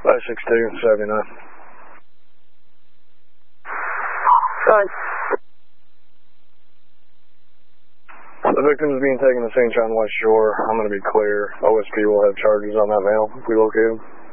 56279. Good. The victim is being taken to St. John West Shore. I'm going to be clear. OSP will have charges on that male if we locate him.